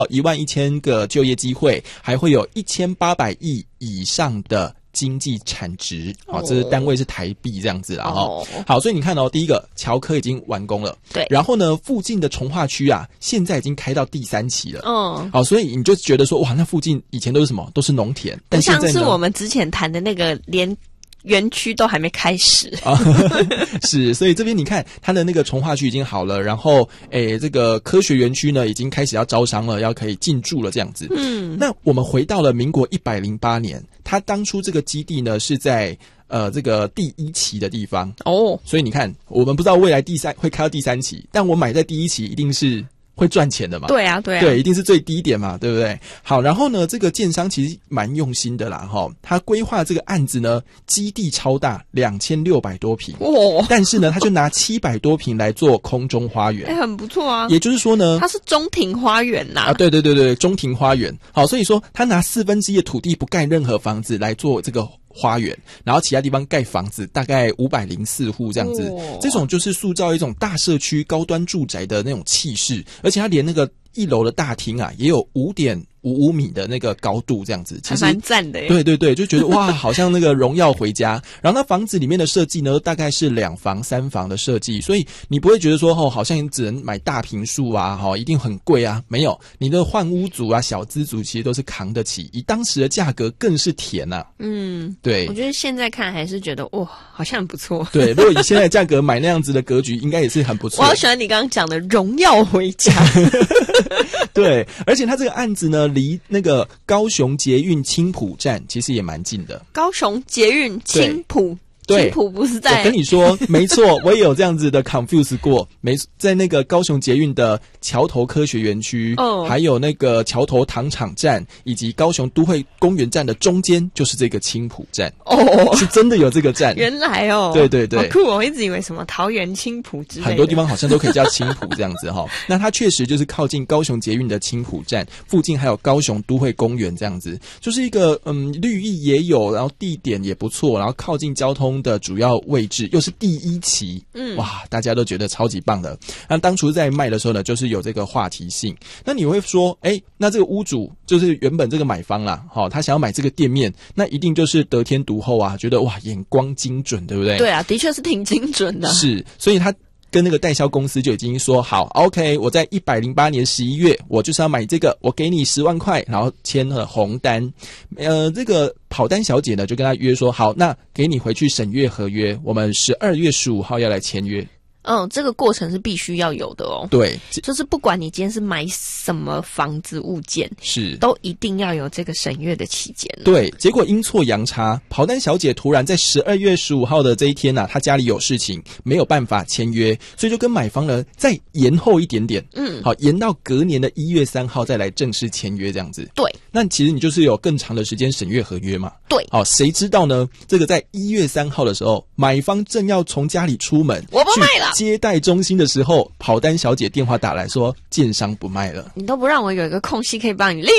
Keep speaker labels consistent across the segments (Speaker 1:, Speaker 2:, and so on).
Speaker 1: 11000个就业机会，还会有1800亿以上的经济产值，这是单位是台币这样子啦。好，所以你看第一个桥科已经完工了，对，然后呢，附近的从化区啊，现在已经开到第3期了，好，所以你就觉得说，哇，那附近以前都是什么？都是农田，但现在呢，
Speaker 2: 不像是我们之前谈的那个连园区都还没开始
Speaker 1: 是，所以这边你看它的那个从化区已经好了，然后这个科学园区呢已经开始要招商了，要可以进驻了这样子。那我们回到了民国108年，它当初这个基地呢是在这个第1期的地方所以你看我们不知道未来会开到第3期，但我买在第1期一定是会赚钱的嘛？
Speaker 2: 对啊，
Speaker 1: 对，一定是最低点嘛，对不对？好，然后呢，这个建商其实蛮用心的啦，他规划这个案子呢，基地超大，2600多坪，但是呢，他就拿700多坪来做空中花园，
Speaker 2: 很不错啊。
Speaker 1: 也就是说呢，
Speaker 2: 它是中庭花园呐，
Speaker 1: 对，中庭花园。好，所以说他拿1/4的土地不盖任何房子来做这个花园，然后其他地方盖房子，大概504户这样子，这种就是塑造一种大社区高端住宅的那种气势，而且它连那个1楼的大厅啊，也有5.55米的那个高度这样子，其实
Speaker 2: 还蛮赞的耶。
Speaker 1: 对，就觉得哇，好像那个荣耀回家。然后那房子里面的设计呢，大概是2房3房的设计，所以你不会觉得说好像只能买大坪数啊，一定很贵啊，没有，你的换屋族啊、小资族其实都是扛得起，以当时的价格更是甜啊。对，
Speaker 2: 我觉得现在看还是觉得哇，好像很不错。
Speaker 1: 对，如果以现在的价格买那样子的格局，应该也是很不错。
Speaker 2: 我好喜欢你刚刚讲的荣耀回家。
Speaker 1: 对，而且他这个案子呢，离那个高雄捷运青埔站其实也蛮近的。
Speaker 2: 高雄捷运青埔。
Speaker 1: 对，
Speaker 2: 青埔不是在？
Speaker 1: 我跟你说，没错，我也有这样子的 confuse 过。在那个高雄捷运的桥头科学园区，还有那个桥头糖厂站，以及高雄都会公园站的中间，就是这个青埔站。是真的有这个站。
Speaker 2: 原来
Speaker 1: 对，
Speaker 2: 好酷哦！我一直以为什么桃园青埔之类的，
Speaker 1: 很多地方好像都可以叫青埔这样子那它确实就是靠近高雄捷运的青埔站附近，还有高雄都会公园这样子，就是一个绿意也有，然后地点也不错，然后靠近交通的主要位置，又是第1期，哇，大家都觉得超级棒的。那当初在卖的时候呢，就是有这个话题性。那你会说，那这个屋主就是原本这个买方啦，他想要买这个店面，那一定就是得天独厚啊，觉得哇，眼光精准，对不对？
Speaker 2: 对啊，的确是挺精准的。
Speaker 1: 是，所以他跟那个代销公司就已经说好 ，OK， 我在108年11月，我就是要买这个，我给你10万块，然后签了红单。这个跑单小姐呢，就跟他约说好，那给你回去审阅合约，我们12月15号要来签约。
Speaker 2: 这个过程是必须要有的
Speaker 1: 对，
Speaker 2: 就是不管你今天是买什么房子物件，
Speaker 1: 是
Speaker 2: 都一定要有这个审阅的期间。
Speaker 1: 对，结果阴错阳差，跑单小姐突然在12月15号的这一天她家里有事情，没有办法签约，所以就跟买方呢再延后一点点，好，延到隔年的1月3号再来正式签约这样子。
Speaker 2: 对，
Speaker 1: 那其实你就是有更长的时间审阅合约嘛。
Speaker 2: 对，
Speaker 1: 好，谁知道呢？这个在1月3号的时候，买方正要从家里出门，
Speaker 2: 我不卖了。
Speaker 1: 接待中心的时候，跑单小姐电话打来说，建商不卖了。
Speaker 2: 你都不让我有一个空隙可以帮你铃。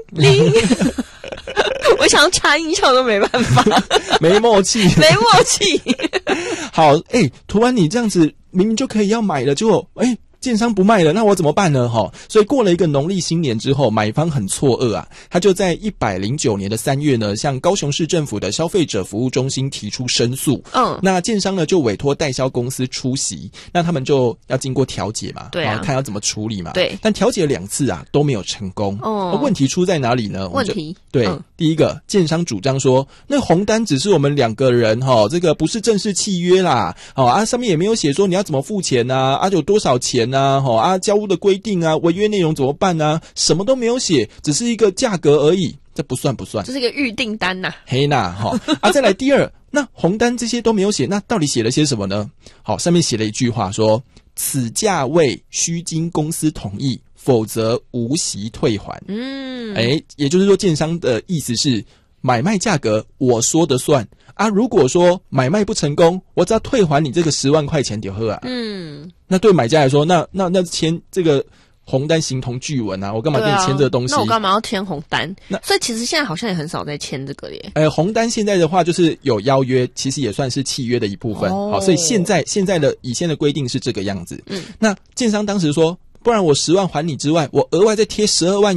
Speaker 2: 我想要插音效都没办法，
Speaker 1: 没默契。好，突然你这样子明明就可以要买了，结果建商不卖了，那我怎么办呢？所以过了一个农历新年之后，买方很错愕啊，他就在109年的3月呢，向高雄市政府的消费者服务中心提出申诉。那建商呢就委托代销公司出席，那他们就要经过调解嘛，
Speaker 2: 对啊，
Speaker 1: 看要怎么处理嘛。
Speaker 2: 对，
Speaker 1: 但调解2次啊都没有成功。问题出在哪里呢？对，第一个，建商主张说，那红单只是我们2个人这个不是正式契约啦，上面也没有写说你要怎么付钱啊，有多少钱交屋的规定啊，违约内容怎么办啊，什么都没有写，只是一个价格而已，这不算，
Speaker 2: 这是一个预订单呐。
Speaker 1: 嘿呐，再来第二，那红单这些都没有写，那到底写了些什么呢？好，上面写了一句话说，此价位须经公司同意，否则无息退还。也就是说建商的意思是买卖价格我说的算啊，如果说买卖不成功，我只要退还你这个10万块钱就好啊。那对买家来说，那签这个红单形同具文啊，我干嘛跟你签这个东西？
Speaker 2: 那我干嘛要签红单？所以其实现在好像也很少在签这个耶。
Speaker 1: 红单现在的话就是有邀约，其实也算是契约的一部分。好，所以现在的以前的规定是这个样子。那建商当时说不然我10万还你之外，我额外再贴12万